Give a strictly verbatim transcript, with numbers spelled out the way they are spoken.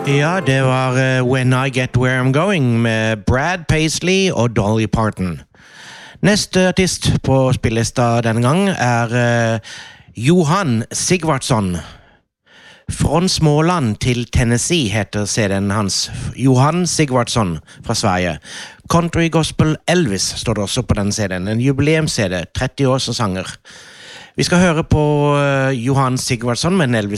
Ja, det var uh, When I Get Where I'm Going med Brad Paisley og Dolly Parton. Neste artist på spillelista denne gang er uh, Johan Sigvardsson. Från Småland til Tennessee heter C D-en hans. Johan Sigvardsson fra Sverige. Country Gospel Elvis står det også på den C D-en. En jubileums-C D, tretti år som sanger. Vi skal høre på uh, Johan Sigvardsson med en Elvis